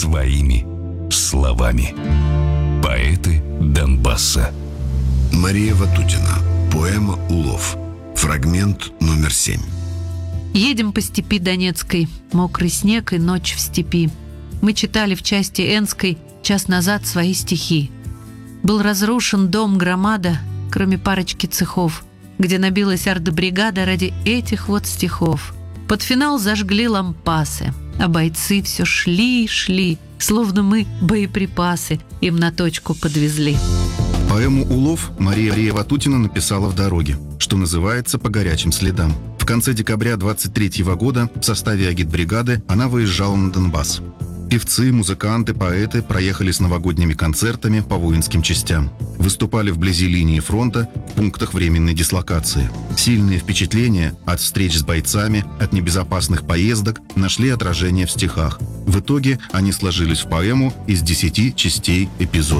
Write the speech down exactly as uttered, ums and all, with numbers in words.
своими словами. Поэты Донбасса. Мария Ватутина. Поэма «Улов». Фрагмент номер семь. Едем по степи Донецкой, мокрый снег и ночь в степи. Мы читали в части Энской час назад свои стихи. Был разрушен дом-громада, кроме парочки цехов, где набилась артбригада ради этих вот стихов. Под финал зажгли лампасы, а бойцы все шли и шли, словно мы боеприпасы им на точку подвезли. Поэму «Улов» Мария Ватутина написала в дороге, что называется, по горячим следам. В конце декабря двадцать третьего года в составе агитбригады она выезжала на Донбасс. Певцы, музыканты, поэты проехали с новогодними концертами по воинским частям. Выступали вблизи линии фронта, в пунктах временной дислокации. Сильные впечатления от встреч с бойцами, от небезопасных поездок нашли отражение в стихах. В итоге они сложились в поэму из десяти частей эпизодов.